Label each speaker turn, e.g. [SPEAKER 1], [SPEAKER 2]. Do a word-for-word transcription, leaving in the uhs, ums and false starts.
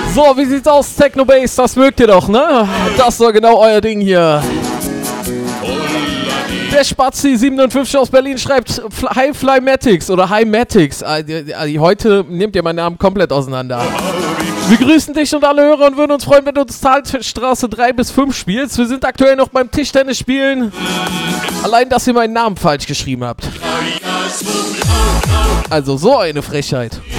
[SPEAKER 1] So, wie sieht's aus? Techno Bass, das mögt ihr doch, ne? Das ist doch genau euer Ding hier. Der Spazi siebenundfünfzig aus Berlin schreibt Hi Flymatics oder Hi Matics. Heute nehmt ihr meinen Namen komplett auseinander. Wir grüßen dich und alle Hörer und würden uns freuen, wenn du uns Talstraße drei bis fünf spielst. Wir sind aktuell noch beim Tischtennis spielen. Allein, dass ihr meinen Namen falsch geschrieben habt. Also so eine Frechheit.